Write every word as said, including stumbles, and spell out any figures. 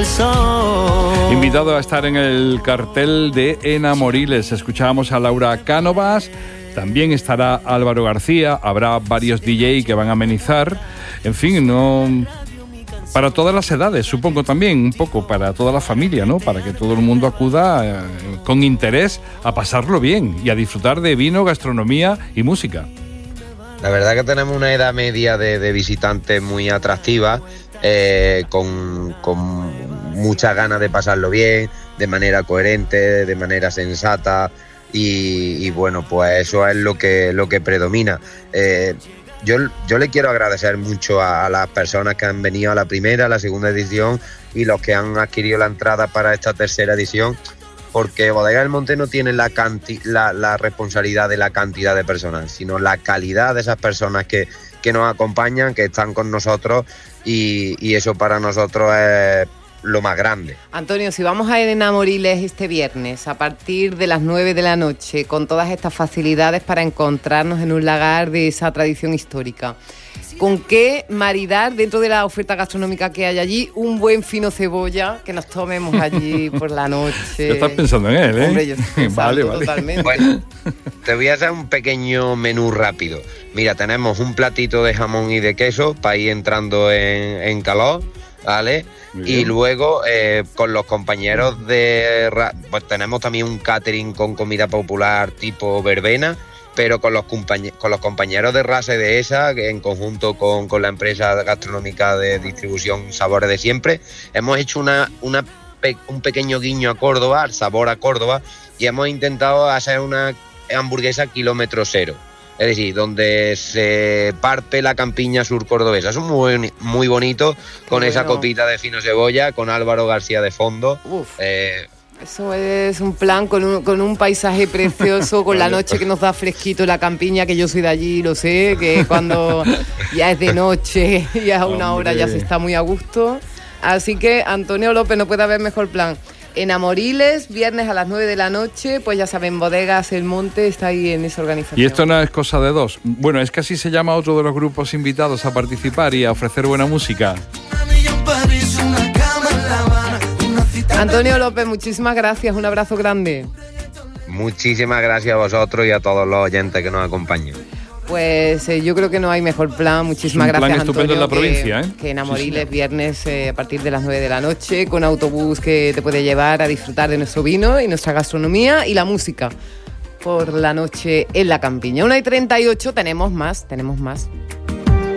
el sol. Invitado a estar en el cartel de Enamoriles. Escuchábamos a Laura Cánovas, también estará Álvaro García, habrá varios D J que van a amenizar. En fin, no... para todas las edades, supongo también, un poco para toda la familia, ¿no? Para que todo el mundo acuda eh, con interés a pasarlo bien y a disfrutar de vino, gastronomía y música. La verdad que tenemos una edad media de, de visitantes muy atractiva, eh, con, con muchas ganas de pasarlo bien, de manera coherente, de manera sensata, y, y bueno, pues eso es lo que, lo que predomina. Eh, Yo, yo le quiero agradecer mucho a, a las personas que han venido a la primera, a la segunda edición y los que han adquirido la entrada para esta tercera edición, porque Bodega del Monte no tiene la, canti, la, la responsabilidad de la cantidad de personas, sino la calidad de esas personas que, que nos acompañan, que están con nosotros, y, y eso para nosotros es lo más grande. Antonio, si vamos a Enamoriles este viernes a partir de las nueve de la noche, con todas estas facilidades para encontrarnos en un lagar de esa tradición histórica, ¿con qué maridar dentro de la oferta gastronómica que hay allí un buen fino cebolla que nos tomemos allí por la noche? Estás pensando en él, ¿eh? Hombre, yo estoy pensando vale, vale. totalmente. Bueno, te voy a hacer un pequeño menú rápido. Mira, tenemos un platito de jamón y de queso para ir entrando en, en calor, ¿vale? Y luego eh, con los compañeros de... pues tenemos también un catering con comida popular tipo verbena, pero con los, compañeros, con los compañeros de Rasa y de esa, que en conjunto con, con la empresa gastronómica de distribución Sabores de Siempre, hemos hecho una, una pe, un pequeño guiño a Córdoba, al sabor a Córdoba, y hemos intentado hacer una hamburguesa kilómetro cero. Es decir, donde se parte la campiña sur cordobesa. Es muy, muy bonito, con bueno. esa copita de fino cebolla, con Álvaro García de fondo. Uf. Eh, Eso es un plan con un, con un paisaje precioso, con la noche que nos da fresquito la campiña, que yo soy de allí, lo sé, que cuando ya es de noche y a una Hombre. hora ya se está muy a gusto. Así que, Antonio López, no puede haber mejor plan. Enamoriles, viernes a las nueve de la noche, pues ya saben, Bodegas El Monte está ahí en esa organización. Y esto no es cosa de dos. Bueno, es que así se llama otro de los grupos invitados a participar y a ofrecer buena música. Antonio López, muchísimas gracias, un abrazo grande. Muchísimas gracias a vosotros y a todos los oyentes que nos acompañan. Pues eh, yo creo que no hay mejor plan. Muchísimas es un plan gracias, estupendo Antonio, en la provincia, que, ¿eh? que Enamoriles, sí, sí. viernes eh, a partir de las nueve de la noche, con autobús que te puede llevar a disfrutar de nuestro vino y nuestra gastronomía y la música por la noche en la campiña. una y treinta y ocho, tenemos más, tenemos más.